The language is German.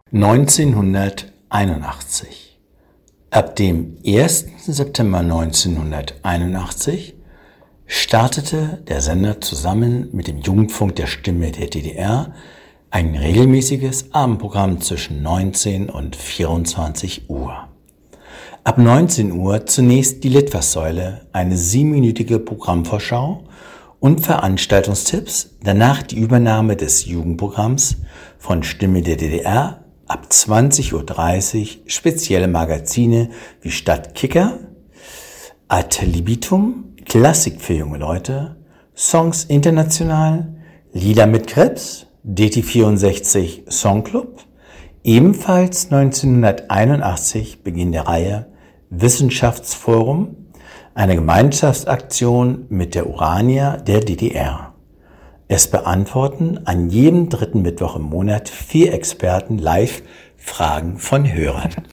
1981. Ab dem 1. September 1981 startete der Sender zusammen mit dem Jugendfunk der Stimme der DDR ein regelmäßiges Abendprogramm zwischen 19 und 24 Uhr. Ab 19 Uhr zunächst die Litfaßsäule, eine 7-minütige Programmvorschau und Veranstaltungstipps, danach die Übernahme des Jugendprogramms von Stimme der DDR, ab 20.30 Uhr spezielle Magazine wie Stadtkicker, Ad libitum, Klassik für junge Leute, Songs international, Lieder mit Krebs, DT64 Songclub, ebenfalls 1981 Beginn der Reihe Wissenschaftsforum, eine Gemeinschaftsaktion mit der Urania der DDR. Es beantworten an jedem dritten Mittwoch im Monat 4 Experten live Fragen von Hörern.